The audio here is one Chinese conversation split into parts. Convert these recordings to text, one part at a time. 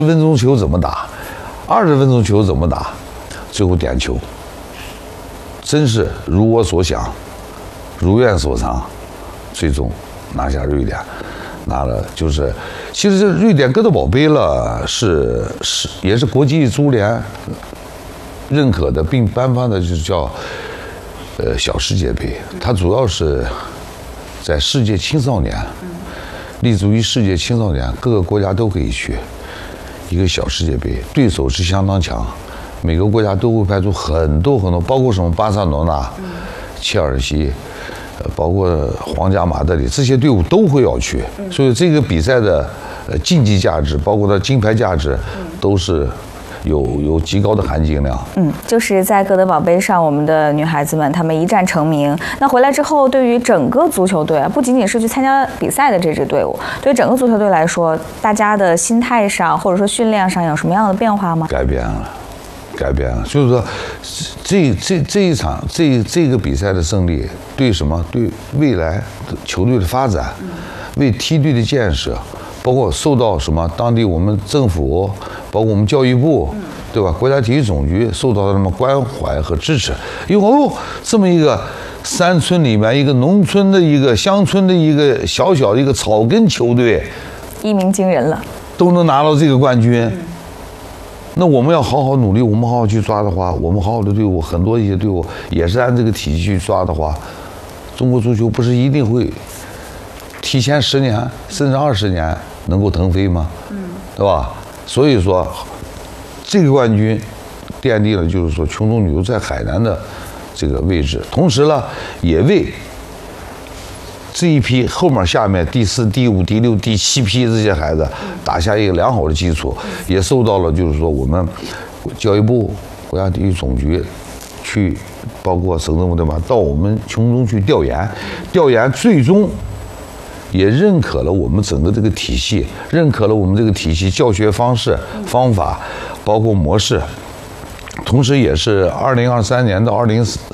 分钟球怎么打，20分钟球怎么打，最后点球，真是如我所想，如愿所偿，最终拿下瑞典，拿了就是，其实这瑞典哥德堡杯了也是国际足联认可的，并颁发的就是叫小世界杯，它主要是在世界青少年，立足于世界青少年，各个国家都可以去。一个小世界杯，对手是相当强，每个国家都会派出很多，包括什么巴塞罗那、切尔西，包括皇家马德里这些队伍都会要去，所以这个比赛的竞技价值，包括它金牌价值，都是有极高的含金量。 就是在哥德堡杯上，我们的女孩子们她们一战成名。那回来之后，对于整个足球队啊，不仅仅是去参加比赛的这支队伍，对于整个足球队来说，大家的心态上或者说训练上有什么样的变化吗？ 改变了，就是说，这一场这个比赛的胜利，对什么？对未来球队的发展，为梯队的建设。包括受到什么当地我们政府，包括我们教育部，对吧？国家体育总局受到什么关怀和支持？因为这么一个山村里面一个农村的一个乡村的一个小小的一个草根球队， 一鸣惊人了， 都能拿到这个冠军。那我们要好好努力，我们好好去抓的话，我们好好的队伍，很多一些队伍也是按这个体系去抓的话，中国足球不是一定会提前10年甚至20年能够腾飞吗？对吧？所以说，这个冠军奠定了就是说琼中女足在海南的这个位置，同时呢，也为这一批后面下面第4、第5、第6、第7批这些孩子打下一个良好的基础，也受到了就是说我们教育部、国家体育总局去，包括省政府对吧，到我们琼中去调研，最终也认可了我们整个这个体系，认可了我们这个体系教学方式、方法，包括模式。同时，也是2023年到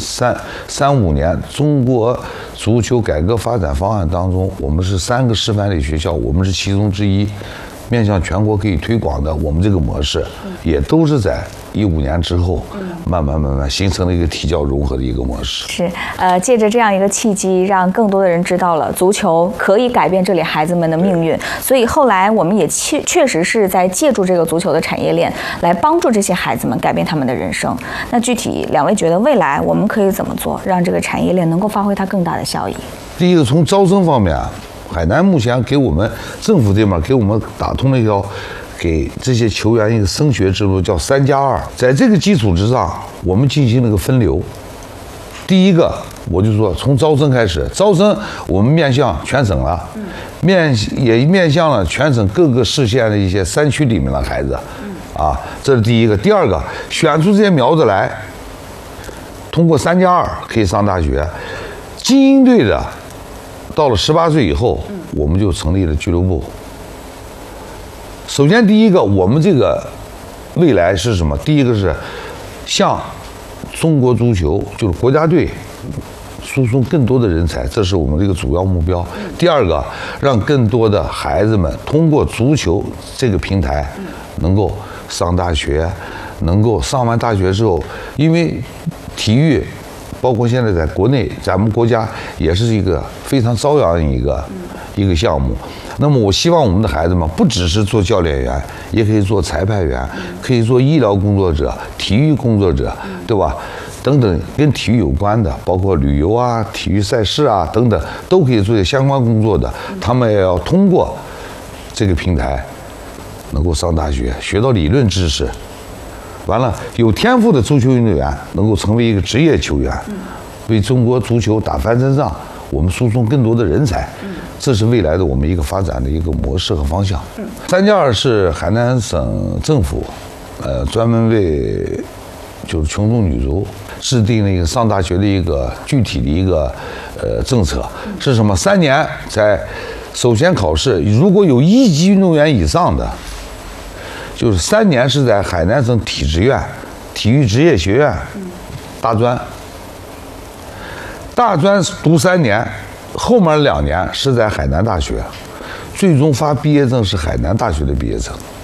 2035年中国足球改革发展方案当中，我们是3个示范类学校，我们是其中之一，面向全国可以推广的。我们这个模式，也都是在15年之后，慢慢形成了一个体教融合的一个模式。 是，借着这样一个契机，让更多的人知道了足球可以改变这里孩子们的命运。所以后来我们也确实是在借助这个足球的产业链，来帮助这些孩子们改变他们的人生。那具体2位觉得未来我们可以怎么做，让这个产业链能够发挥它更大的效益？第一个，从招生方面，海南目前给我们政府这边给我们打通了一条。给这些球员一个升学之路，叫3+2。在这个基础之上，我们进行了一个分流。第一个，我就说从招生开始，招生我们面向全省了，也面向了全省各个市县的一些山区里面的孩子，这是第一个。第二个，选出这些苗子来，通过3+2可以上大学。精英队的，到了18岁以后，我们就成立了俱乐部。首先，第一个，我们这个未来是什么？第一个是向中国足球，就是国家队输送更多的人才，这是我们这个主要目标。第二个，让更多的孩子们通过足球这个平台，能够上大学，能够上完大学之后，因为体育，包括现在在国内，咱们国家也是一个非常朝阳的一个项目。那么我希望我们的孩子们不只是做教练员，也可以做裁判员，可以做医疗工作者、体育工作者，对吧？等等跟体育有关的，包括旅游啊、体育赛事啊等等，都可以做相关工作的。他们也要通过这个平台，能够上大学，学到理论知识。完了，有天赋的足球运动员能够成为一个职业球员，为中国足球打翻身仗，我们输送更多的人才。这是未来的我们一个发展的一个模式和方向。3+2是海南省政府，专门为就是琼中女足制定了一个上大学的一个具体的一个政策，是什么？3年在首先考试，如果有1级运动员以上的，就是3年是在海南省体职院、体育职业学院大专读3年。后面2年是在海南大学，最终发毕业证是海南大学的毕业证。